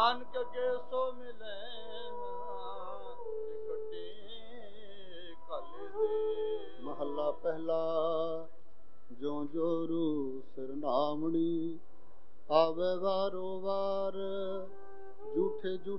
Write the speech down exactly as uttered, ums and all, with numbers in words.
ਨਾਨਕ ਕੇ ਸੋ ਮਿਲੇ ਇਕੱਠੇ ਕਲ ਦੇ। ਮਹੱਲਾ ਪਹਿਲਾ। ਜੋ ਜੋਰੂ ਸਿਰਨਾਮਣੀ ਆਵੇ ਵਾਰੋ ਵਾਰ, ਝੂਠੇ ਝੂਠੇ